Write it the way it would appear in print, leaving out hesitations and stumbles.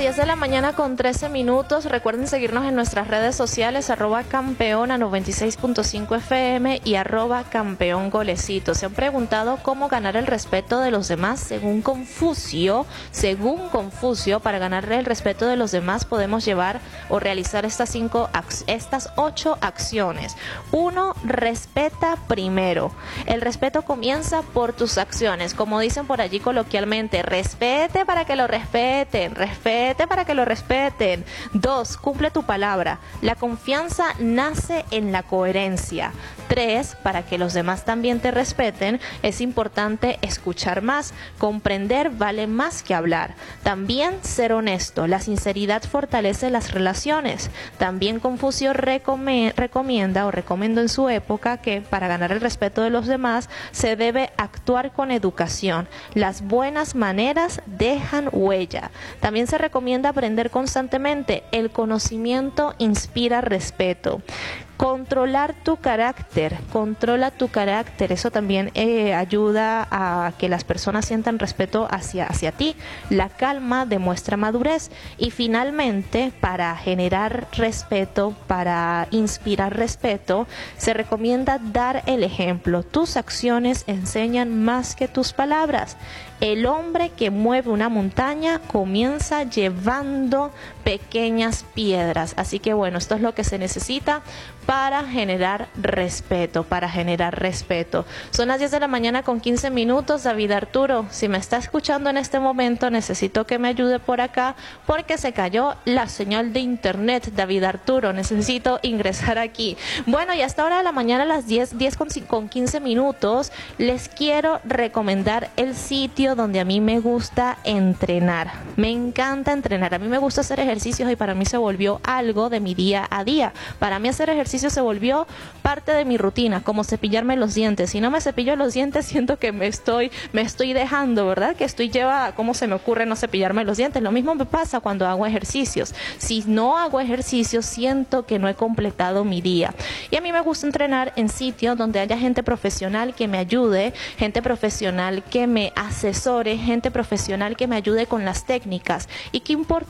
10 de la mañana con 13 minutos. Recuerden seguirnos en nuestras redes sociales, @campeona 96.5 FM y @campeongolecito. Se han preguntado cómo ganar el respeto de los demás. Según Confucio, para ganarle el respeto de los demás podemos llevar o realizar estas 8 acciones. 1. Respeta primero. El respeto comienza por tus acciones. Como dicen por allí coloquialmente, respete para que lo respeten, respete para que lo respeten. 2. Cumple tu palabra. La confianza nace en la coherencia. 3. Para que los demás también te respeten, es importante escuchar más. Comprender vale más que hablar. También ser honesto. La sinceridad fortalece las relaciones. También Confucio recomendó en su época que para ganar el respeto de los demás se debe actuar con educación. Las buenas maneras dejan huella. También se recomienda aprender constantemente. El conocimiento inspira respeto. Controlar tu carácter, controla tu carácter, eso también ayuda a que las personas sientan respeto hacia ti. La calma demuestra madurez. Y finalmente, para generar respeto, para inspirar respeto, se recomienda dar el ejemplo. Tus acciones enseñan más que tus palabras. El hombre que mueve una montaña comienza llevando pequeñas piedras. Así que bueno, esto es lo que se necesita para generar respeto, Son las 10 de la mañana con 15 minutos. David Arturo, si me está escuchando en este momento, necesito que me ayude por acá porque se cayó la señal de internet. David Arturo, necesito ingresar aquí. Bueno, y hasta ahora de la mañana a las 10 con 15 minutos, les quiero recomendar el sitio donde a mí me gusta entrenar. Me encanta entrenar. A mí me gusta hacer ejercicios y para mí se volvió algo de mi día a día. Para mí hacer ejercicio se volvió parte de mi rutina, como cepillarme los dientes. Si no me cepillo los dientes, siento que me estoy dejando, ¿verdad? ¿Cómo se me ocurre no cepillarme los dientes? Lo mismo me pasa cuando hago ejercicios. Si no hago ejercicios, siento que no he completado mi día. Y a mí me gusta entrenar en sitios donde haya gente profesional que me ayude, gente profesional que me asesore, gente profesional que me ayude con las técnicas. Y qué importa